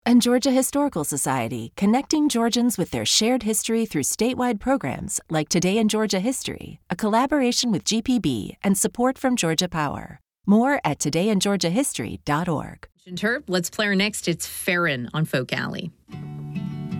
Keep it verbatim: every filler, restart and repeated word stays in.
And Georgia Historical Society, connecting Georgians with their shared history through statewide programs like Today in Georgia History, a collaboration with G P B and support from Georgia Power. More at today in georgia history dot org. Let's play our next. It's Farron on Folk Alley.